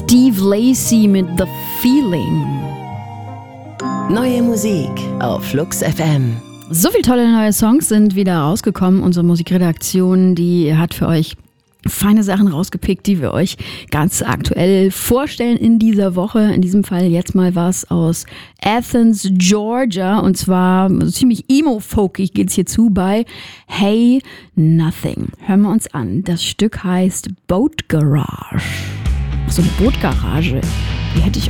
Steve Lacy mit The Feeling. Neue Musik auf Flux FM. So viele tolle neue Songs sind wieder rausgekommen. Unsere Musikredaktion, die hat für euch feine Sachen rausgepickt, die wir euch ganz aktuell vorstellen in dieser Woche. In diesem Fall jetzt mal was aus Athens, Georgia. Und zwar ziemlich emo-folkig geht's hier zu bei Hey Nothing. Hören wir uns an. Das Stück heißt Boat Garage. So eine Bootgarage. Die hätte ich